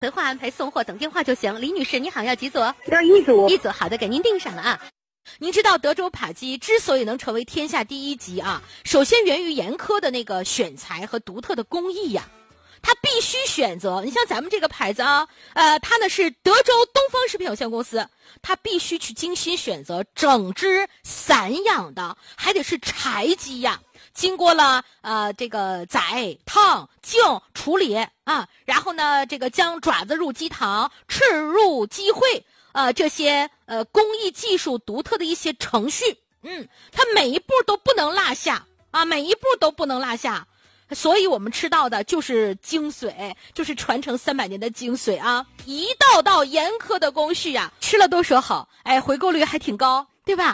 回话安排送货等电话就行。李女士，你好，要几组？ 要一组。 一组，好的，给您订上了啊。您知道德州扒鸡之所以能成为天下第一鸡啊，首先源于严苛的那个选材和独特的工艺呀。它必须选择，你像咱们这个牌子啊，它呢是德州东方食品有限公司，它必须去精心选择整只散养的，还得是柴鸡呀。经过了这个宰、烫、净处理啊，然后呢，这个将爪子入鸡膛，翅入鸡会，这些工艺技术独特的一些程序，它每一步都不能落下啊，每一步都不能落下。所以我们吃到的就是精髓，就是传承300年的精髓啊！一道道严苛的工序啊，吃了都说好，哎，回购率还挺高，对吧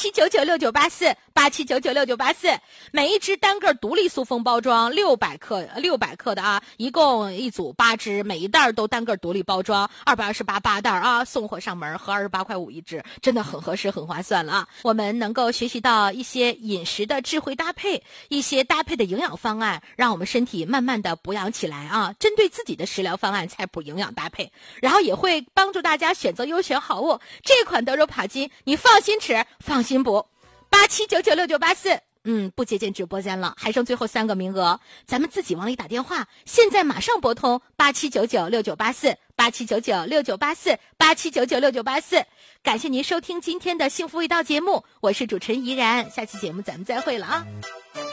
？87996984，87996984，每一只单个独立塑封包装，600克的啊，一共一组8只，每一袋都单个独立包装，228袋啊，送货上门，合28.5块一只，真的很合适，很划算了啊！我们能够学习到一些饮食的智慧搭配，一些搭配的营养方案，让我们身体慢慢的补养起来啊！针对自己的食疗方案，菜谱营养搭配，然后也会帮助大家选择优选好物。这款德州扒鸡，你放心吃，放心补。87996984，不接进直播间了，还剩最后3个名额，咱们自己往里打电话，现在马上拨通87996984，87996984，87996984。感谢您收听今天的幸福味道节目，我是主持人怡然，下期节目咱们再会了啊。